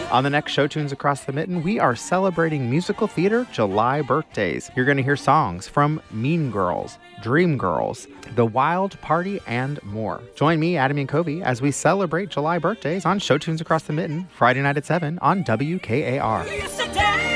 On the next Show Tunes Across the Mitten, we are celebrating musical theater July birthdays. You're going to hear songs from Mean Girls, Dreamgirls, The Wild Party, and more. Join me, Adam Yankovi, as we celebrate July birthdays on Show Tunes Across the Mitten, Friday night at 7 on WKAR.